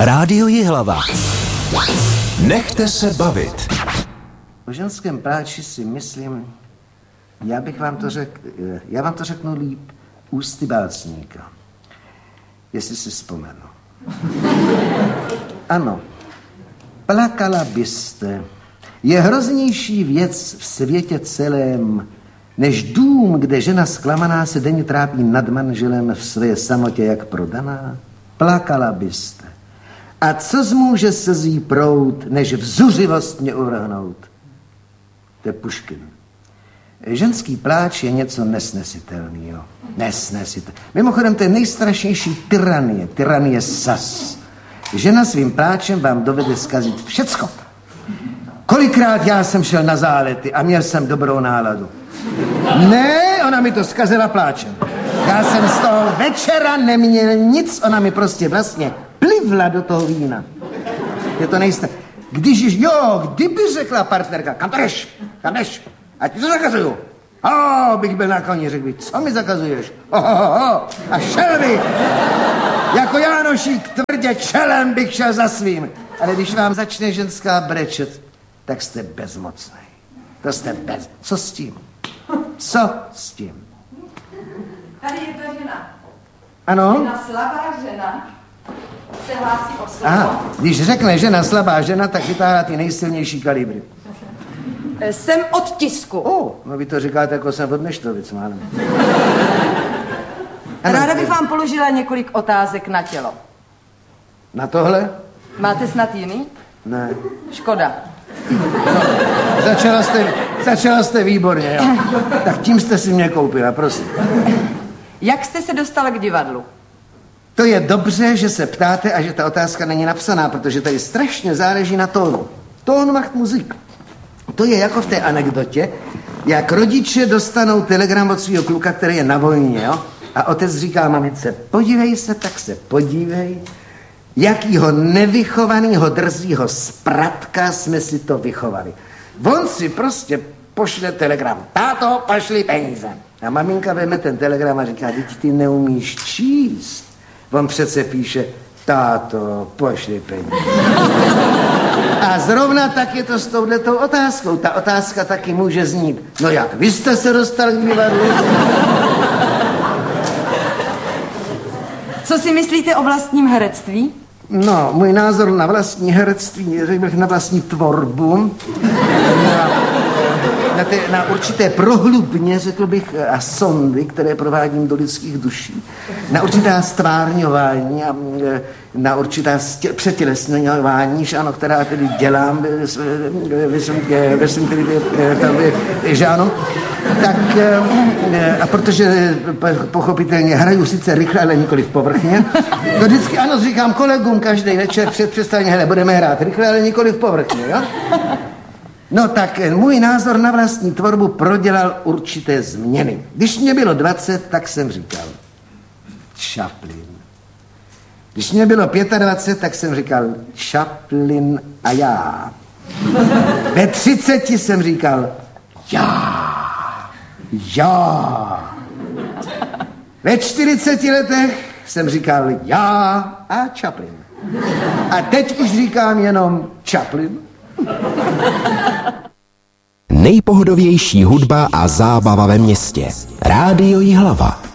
Rádio Jihlava. Nechte se bavit. O ženském pláči si myslím, já vám to řeknu líp ústy básníka, jestli si vzpomenu. Ano, plakala byste. Je hroznější věc v světě celém, než dům, kde žena zklamaná se denně trápí nad manželem v své samotě jak prodaná. Plakala byste. A co zmůže slzí proud, než vzuřivost mě uvrhnout? To je Puškin. Ženský pláč je něco nesnesitelného. Mimochodem, to je nejstrašnější tyranie sas. Žena svým pláčem vám dovede zkazit všecko. Kolikrát já jsem šel na zálety a měl jsem dobrou náladu. Ne, ona mi to zkazila pláčem. Já jsem z toho večera neměl nic, ona mi prostě vlastně plivla do toho vína. Je to kdyby řekla partnerka, kam jdeš, ať ti to zakazuju. Bych byl na koni, řekl bych, co mi zakazuješ? A šel bych. Jako Jánošík tvrdě čelem bych šel za svým. Ale když vám začne ženská brečet, tak jste bezmocný. Co s tím? Co s tím? Tady je ta žena. Ano? Jedna slabá žena se hlásí o slovo. Aha, když řekne žena slabá žena, tak vytáhá ty nejsilnější kalibry. Jsem od tisku. No vy to říkáte, jako jsem od Neštovic, málem. Ráda bych vám položila několik otázek na tělo. Na tohle? Máte snad jiný? Ne. Škoda. No, začala jste výborně, jo. Tak tím jste si mě koupila, prosím. Jak jste se dostala k divadlu? To je dobře, že se ptáte a že ta otázka není napsaná, protože tady strašně záleží na tónu. Tón macht Musik. To je jako v té anekdotě, jak rodiče dostanou telegram od svého kluka, který je na vojně, jo? A otec říká mamince, podívej se, tak se podívej, jakýho nevychovanýho drzího spratka jsme si to vychovali. On si prostě pošle telegram. Táto, pošli peníze. A maminka veme ten telegram a říká, teď ty neumíš číst. On přece píše, táto, pošli peníze. A zrovna tak je to s touhletou otázkou. Ta otázka taky může znít, no jak, vy jste se dostali k divadlu? Co si myslíte o vlastním herectví? No, můj názor na vlastní herectví, řekl bych na vlastní tvorbu, na určité prohlubně, řekl bych, a sondy, které provádím do lidských duší, na určitá stvárňování a na určitá přetělesňování, která tedy dělám, že ano, tak a protože pochopitelně hraju sice rychle, ale nikoliv povrchně, to vždycky ano říkám kolegům každý večer před představením, hele, budeme hrát rychle, ale nikoliv povrchně, jo? No tak můj názor na vlastní tvorbu prodělal určité změny. Když mě bylo 20, tak jsem říkal Chaplin. Když mě bylo 25, tak jsem říkal Chaplin a já. Ve 30 jsem říkal já. Ve 40 letech jsem říkal já a Chaplin. A teď už říkám jenom Chaplin. Nejpohodovější hudba a zábava ve městě. Rádio Jihlava.